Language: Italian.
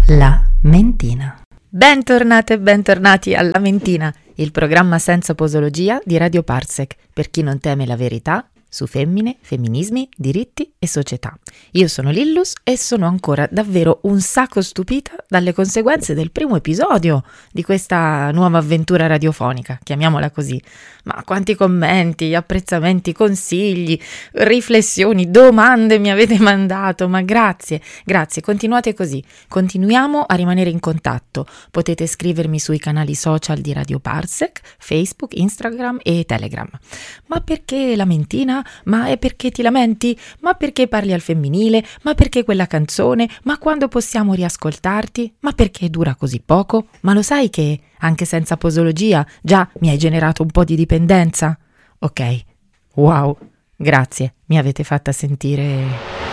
La Mentina. Bentornate e bentornati alla Mentina, il programma senza posologia di Radio Parsec, per chi non teme la verità su femmine, femminismi, diritti e società. Io sono Lillus e sono ancora davvero un sacco stupita dalle conseguenze del primo episodio di questa nuova avventura radiofonica, chiamiamola così. Ma quanti commenti, apprezzamenti, consigli, riflessioni, domande mi avete mandato, ma grazie, continuate così, continuiamo a rimanere in contatto. Potete scrivermi sui canali social di Radio Parsec, Facebook, Instagram e Telegram. Ma perché la mentina? Ma è perché ti lamenti? Ma perché parli al femminile? Ma perché quella canzone? Ma quando possiamo riascoltarti? Ma perché dura così poco? Ma lo sai che anche senza posologia già mi hai generato un po' di dipendenza? Ok, wow, grazie, mi avete fatta sentire